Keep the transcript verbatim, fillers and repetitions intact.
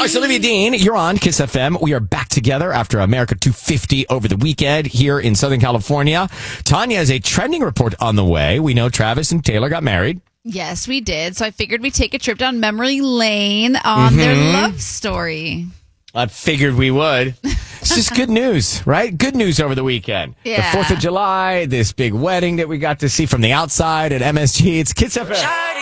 right, so Olivia Dean, you're on Kiss F M. We are back together after America two fifty over the weekend here in Southern California. Tanya has a trending report on the way. We know Travis and Taylor got married. Yes, we did. So I figured we'd take a trip down memory lane on mm-hmm. their love story. I figured we would. It's just good news, right? Good news over the weekend. Yeah. The fourth of July, this big wedding that we got to see from the outside at M S G. It's Kiss F M.